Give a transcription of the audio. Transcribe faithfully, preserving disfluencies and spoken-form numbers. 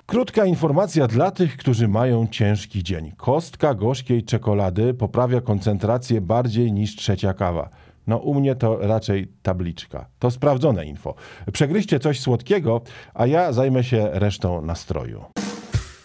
Krótka informacja dla tych, którzy mają ciężki dzień. Kostka gorzkiej czekolady poprawia koncentrację bardziej niż trzecia kawa. No u mnie to raczej tabliczka. To sprawdzone info. Przegryźcie coś słodkiego, a ja zajmę się resztą nastroju.